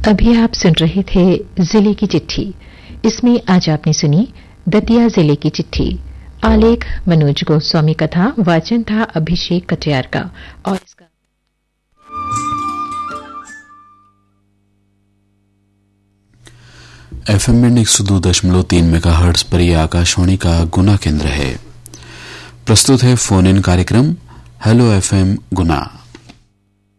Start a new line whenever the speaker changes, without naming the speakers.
अभी आप सुन रहे थे जिले की चिट्ठी। इसमें आज आपने सुनी दतिया जिले की चिट्ठी। आलेख मनोज गोस्वामी का था, वाचन था अभिषेक कटियार का। और इसका
एफएम में 102.3 मेगाहर्ट्ज पर यह आकाशवाणी का गुना केंद्र है। प्रस्तुत है फोन इन कार्यक्रम हेलो एफएम गुना।